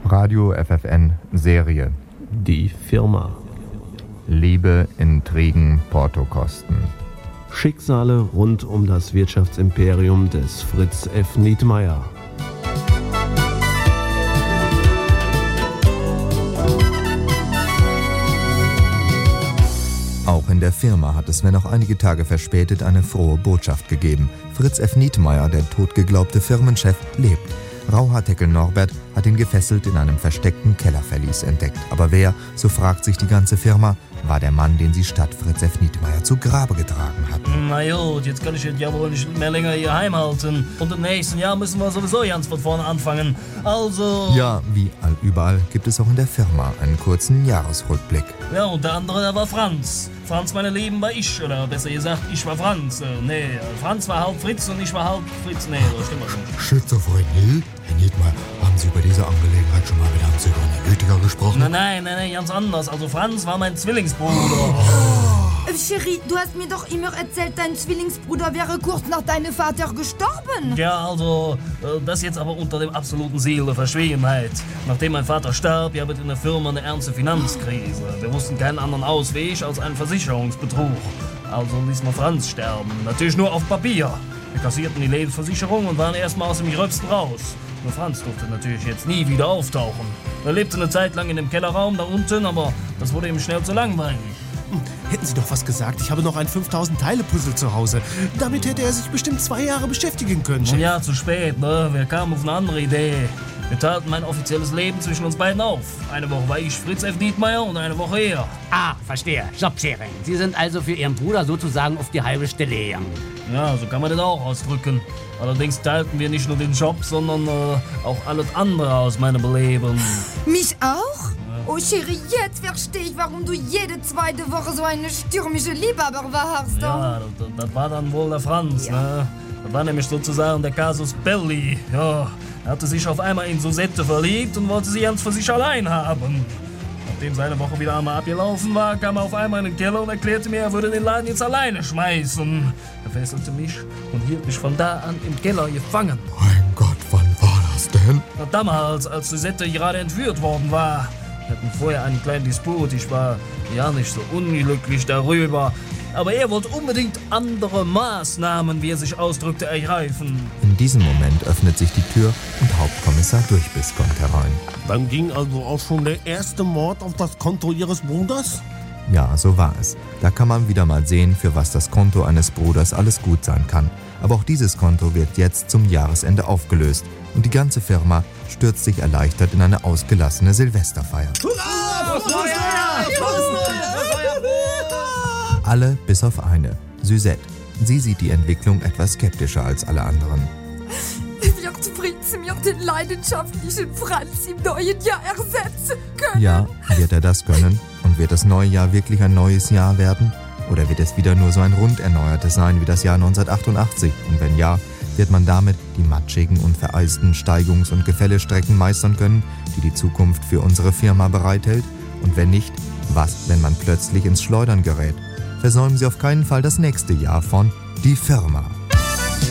Radio FFN Serie. Die Firma. Liebe, Intrigen, Portokosten. Schicksale rund um das Wirtschaftsimperium des Fritz F. Nietmeyer. Auch in der Firma hat es, wenn auch einige Tage verspätet, eine frohe Botschaft gegeben. Fritz F. Nietmeyer, der totgeglaubte Firmenchef, lebt. Rauhaarteckel Norbert hat ihn gefesselt in einem versteckten Kellerverlies entdeckt. Aber wer, so fragt sich die ganze Firma, war der Mann, den sie statt Fritz F. Nietmeyer zu Grabe getragen hat. Na gut, jetzt kann ich ja wohl nicht mehr länger hier heimhalten. Und im nächsten Jahr müssen wir sowieso ganz von vorne anfangen. Also... Ja, wie überall gibt es auch in der Firma einen kurzen Jahresrückblick. Ja, und der andere, der war Franz. Franz, meine Lieben, war ich, oder besser gesagt, ich war Franz. Franz war halb Fritz und ich war halb Fritz. Nee, das stimmt schon. Schizophrenie? Herr Nietmeyer, haben Sie über diese Angelegenheit schon mal mit einem Psychoanalytiker gesprochen? Nein, ganz anders. Also Franz war mein Zwillingsbruder. Chérie, du hast mir doch immer erzählt, dein Zwillingsbruder wäre kurz nach deinem Vater gestorben. Ja, also, das jetzt aber unter dem absoluten Siegel der Verschwiegenheit. Nachdem mein Vater starb, gab es in der Firma eine ernste Finanzkrise. Wir wussten keinen anderen Ausweg als einen Versicherungsbetrug. Also ließ man Franz sterben. Natürlich nur auf Papier. Wir kassierten die Lebensversicherung und waren erstmal aus dem Gröbsten raus. Nur Franz durfte natürlich jetzt nie wieder auftauchen. Er lebte eine Zeit lang in dem Kellerraum da unten, aber das wurde ihm schnell zu langweilig. Hätten Sie doch was gesagt, ich habe noch ein 5000-Teile-Puzzle zu Hause. Damit hätte er sich bestimmt 2 Jahre beschäftigen können, Chef. Ja, zu spät, ne? Wir kamen auf eine andere Idee. Wir teilten mein offizielles Leben zwischen uns beiden auf. Eine Woche war ich Fritz F. Nietmeyer und eine Woche er. Ah, verstehe. Jobsharing. Sie sind also für Ihren Bruder sozusagen auf die halbe Stelle gegangen. Ja, so kann man das auch ausdrücken. Allerdings teilten wir nicht nur den Job, sondern auch alles andere aus meinem Leben. Mich auch? Oh, Chérie, jetzt verstehe ich, warum du jede zweite Woche so eine stürmische Liebhaber warst. Ja, das war dann wohl der Franz, ne? Das war nämlich sozusagen der Casus Belli. Ja, er hatte sich auf einmal in Susette verliebt und wollte sie ganz für sich allein haben. Nachdem seine Woche wieder einmal abgelaufen war, kam er auf einmal in den Keller und erklärte mir, er würde den Laden jetzt alleine schmeißen. Er fesselte mich und hielt mich von da an im Keller gefangen. Mein Gott, wann war das denn? Damals, als Susette gerade entführt worden war. Wir hatten vorher einen kleinen Disput. Ich war ja nicht so unglücklich darüber. Aber er wollte unbedingt andere Maßnahmen, wie er sich ausdrückte, ergreifen. In diesem Moment öffnet sich die Tür und Hauptkommissar Durchbiss kommt herein. Dann ging also auch schon der erste Mord auf das Konto Ihres Bruders? Ja, so war es. Da kann man wieder mal sehen, für was das Konto eines Bruders alles gut sein kann. Aber auch dieses Konto wird jetzt zum Jahresende aufgelöst. Und die ganze Firma stürzt sich erleichtert in eine ausgelassene Silvesterfeier. Alle bis auf eine, Suzette. Sie sieht die Entwicklung etwas skeptischer als alle anderen. Wird Fritz mir den leidenschaftlichen Franz im neuen Jahr ersetzen können? Ja, wird er das können? Und wird das neue Jahr wirklich ein neues Jahr werden? Oder wird es wieder nur so ein rund erneuertes sein wie das Jahr 1988? Und wenn ja, wird man damit die matschigen und vereisten Steigungs- und Gefällestrecken meistern können, die die Zukunft für unsere Firma bereithält? Und wenn nicht, was, wenn man plötzlich ins Schleudern gerät? Versäumen Sie auf keinen Fall das nächste Jahr von Die Firma.